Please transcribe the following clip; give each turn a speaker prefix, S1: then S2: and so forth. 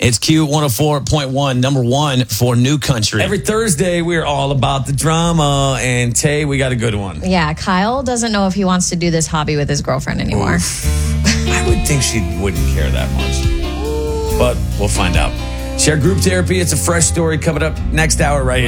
S1: It's Q104.1, number one for New Country.
S2: Every Thursday, we're all about the drama. And Tay, we got a good one.
S3: Yeah, Kyle doesn't know if he wants to do this hobby with his girlfriend anymore.
S2: I would think she wouldn't care that much. But we'll find out. Share group therapy. It's a fresh story coming up next hour right here.